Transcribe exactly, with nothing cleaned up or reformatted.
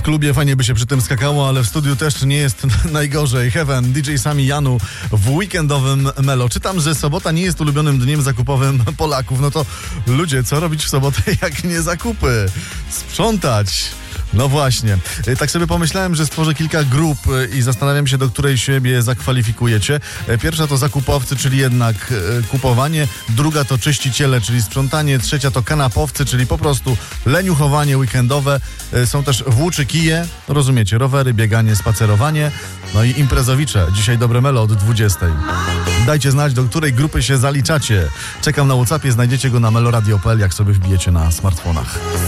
klubie fajnie by się przy tym skakało, ale w studiu też nie jest najgorzej. Heaven, D J Sami Janu w weekendowym Melo. Czytam, że sobota nie jest ulubionym dniem zakupowym Polaków. No to ludzie, co robić w sobotę, jak nie zakupy? Sprzątać. No właśnie. Tak sobie pomyślałem, że stworzę kilka grup i zastanawiam się, do której siebie zakwalifikujecie. Pierwsza to zakupowcy, czyli jednak kupowanie. Druga to czyściciele, czyli sprzątanie. Trzecia to kanapowcy, czyli po prostu leniuchowanie weekendowe. Są też włóczy kije, rozumiecie, rowery, bieganie, spacerowanie. No i imprezowicze. Dzisiaj dobre Melo od dwudziestej. Dajcie znać, do której grupy się zaliczacie. Czekam na WhatsAppie, znajdziecie go na meloradio kropka p l, jak sobie wbijecie na smartfonach.